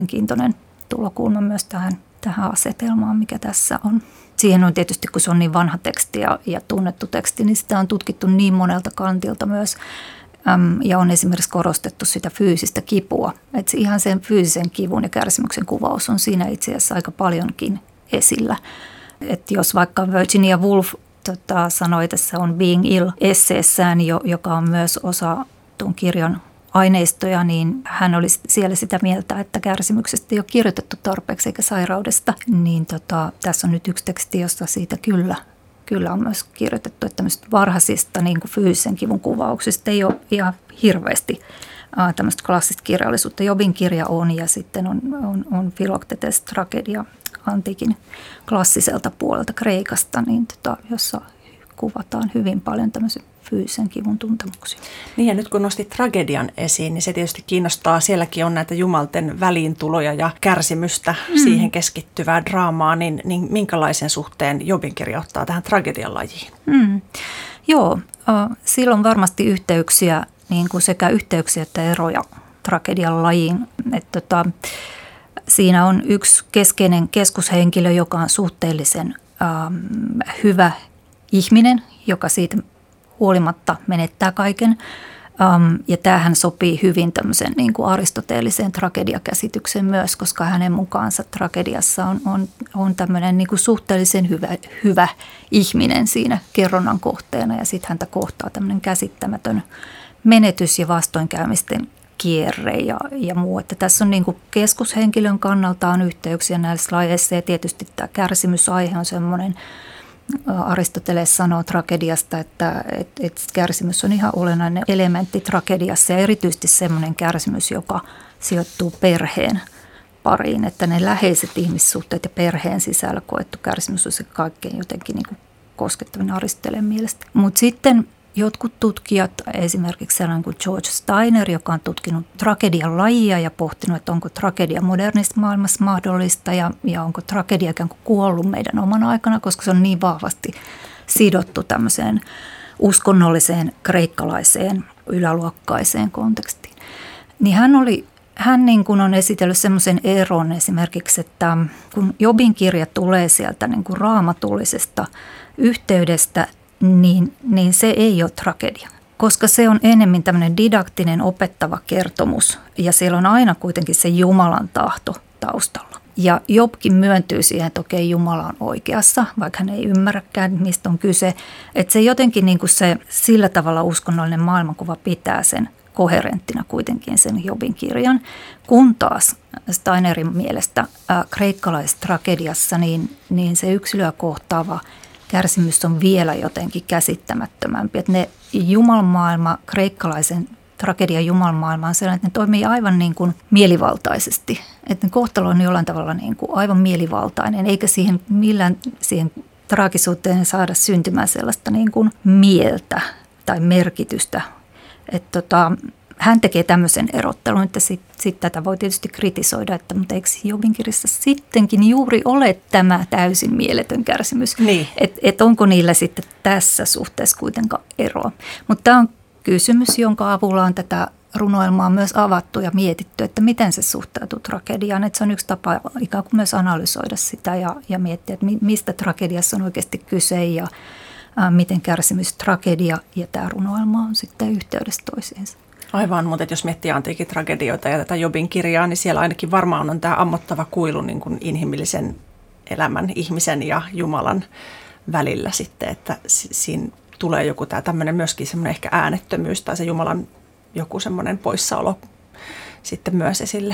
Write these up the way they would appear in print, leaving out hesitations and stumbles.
Kiintoinen tulokulma myös tähän asetelmaan, mikä tässä on. Siihen on tietysti, kun se on niin vanha teksti ja tunnettu teksti, niin sitä on tutkittu niin monelta kantilta myös. Ja on esimerkiksi korostettu sitä fyysistä kipua. Että ihan sen fyysisen kivun ja kärsimyksen kuvaus on siinä itse asiassa aika paljonkin esillä. Että jos vaikka Virginia Woolf sanoi tässä on Being Ill-esseessään, joka on myös osa tuon kirjan aineistoja, niin hän oli siellä sitä mieltä, että kärsimyksestä ei ole kirjoitettu tarpeeksi eikä sairaudesta. Niin tässä on nyt yksi teksti, jossa siitä kyllä on myös kirjoitettu, että tämmöistä varhaisista niin kuin fyysisen kivun kuvauksista ei ole ihan hirveästi tämmöistä klassista kirjallisuutta. Jobin kirja on ja sitten on Philoktetes tragedia antiikin klassiselta puolelta Kreikasta, niin jossa kuvataan hyvin paljon tämmöisen fyysisen kivun tuntemuksia. Niin ja nyt kun nostit tragedian esiin, niin se tietysti kiinnostaa. Sielläkin on näitä jumalten väliintuloja ja kärsimystä, siihen keskittyvää draamaa, niin minkälaisen suhteen Jobin kirja ottaa tähän tragedian lajiin? Joo, sillä on varmasti yhteyksiä, niin kuin sekä yhteyksiä että eroja tragedian lajiin. Siinä on yksi keskeinen keskushenkilö, joka on suhteellisen hyvä ihminen, joka siitä huolimatta menettää kaiken. Ja tämähän sopii hyvin tämmöiseen niin kuin aristoteelliseen tragediakäsitykseen myös, koska hänen mukaansa tragediassa on tämmöinen niin kuin suhteellisen hyvä ihminen siinä kerronnan kohteena. Ja sitten häntä kohtaa tämmöinen käsittämätön menetys ja vastoinkäymisten kierre ja muu. Että tässä on niin kuin keskushenkilön kannalta on yhteyksiä näissä lajeissa ja tietysti tämä kärsimysaihe on semmoinen. Aristoteles sanoo tragediasta, että kärsimys on ihan olennainen elementti tragediassa ja erityisesti semmoinen kärsimys, joka sijoittuu perheen pariin. Että ne läheiset ihmissuhteet ja perheen sisällä koettu kärsimys on se kaikkein jotenkin niin kuin koskettavin Aristoteleen mielestä. Mutta sitten jotkut tutkijat, esimerkiksi sellainen kuin George Steiner, joka on tutkinut tragedian lajia ja pohtinut, että onko tragedia modernissa maailmassa mahdollista ja onko tragedia ikään kuin kuollut meidän oman aikana, koska se on niin vahvasti sidottu tämmöiseen uskonnolliseen, kreikkalaiseen, yläluokkaiseen kontekstiin. Niin hän niin kuin on esitellyt semmoisen eron esimerkiksi, että kun Jobin kirja tulee sieltä niin kuin raamatullisesta yhteydestä, niin se ei ole tragedia, koska se on enemmän tämmöinen didaktinen opettava kertomus ja siellä on aina kuitenkin se Jumalan tahto taustalla. Ja Jobkin myöntyy siihen, että okei, Jumala on oikeassa, vaikka hän ei ymmärräkään, mistä on kyse. Että se jotenkin niin kuin se sillä tavalla uskonnollinen maailmankuva pitää sen koherenttina kuitenkin sen Jobin kirjan, kun taas Steinerin mielestä kreikkalaisessa tragediassa niin se yksilöä kohtaava kärsimys on vielä jotenkin käsittämättömämpi. Että ne jumalmaailma, kreikkalaisen tragedian jumalmaailma on sellainen, että ne toimii aivan niin kuin mielivaltaisesti. Että ne kohtalo on jollain tavalla niin kuin aivan mielivaltainen, eikä siihen traagisuuteen saada syntymään sellaista niin kuin mieltä tai merkitystä. Että hän tekee tämmöisen erottelun, että sitten tätä voi tietysti kritisoida, mutta eikö Jobin kirjassa sittenkin juuri ole tämä täysin mieletön kärsimys? Niin. Että onko niillä sitten tässä suhteessa kuitenkaan eroa? Mutta tämä on kysymys, jonka avulla on tätä runoilmaa myös avattu ja mietitty, että miten se suhtautuu tragediaan. Että se on yksi tapa ikään kuin myös analysoida sitä ja miettiä, että mistä tragediassa on oikeasti kyse ja miten kärsimys, tragedia ja tämä runoilma on sitten yhteydessä toisiinsa. Aivan, mutta jos miettii antiikin tragedioita ja tätä Jobin kirjaa, niin siellä ainakin varmaan on tämä ammottava kuilu niin kuin inhimillisen elämän, ihmisen ja Jumalan välillä sitten, että siinä tulee joku tämä tämmöinen myöskin semmoinen ehkä äänettömyys tai se Jumalan joku semmoinen poissaolo sitten myös esille.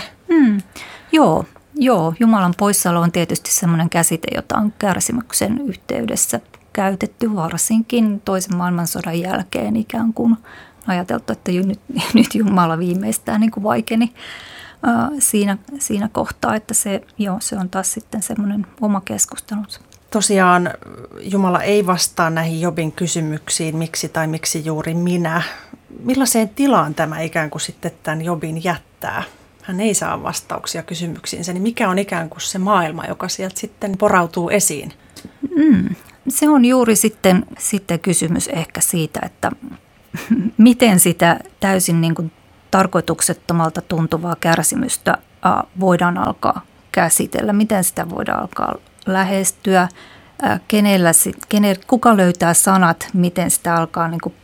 Joo, Jumalan poissaolo on tietysti semmoinen käsite, jota on kärsimyksen yhteydessä käytetty varsinkin toisen maailmansodan jälkeen ikään kuin ajateltu, että nyt Jumala viimeistään niin kuin vaikeni siinä kohtaa, että se on taas sitten semmoinen oma keskustelunsa. Tosiaan Jumala ei vastaa näihin Jobin kysymyksiin, miksi tai miksi juuri minä. Millaiseen tilaan tämä ikään kuin sitten tämän Jobin jättää? Hän ei saa vastauksia kysymyksiinsä, niin mikä on ikään kuin se maailma, joka sieltä sitten porautuu esiin? Se on juuri sitten kysymys ehkä siitä, että miten sitä täysin niin kuin tarkoituksettomalta tuntuvaa kärsimystä voidaan alkaa käsitellä, miten sitä voidaan alkaa lähestyä, kuka löytää sanat, miten sitä alkaa niin kuin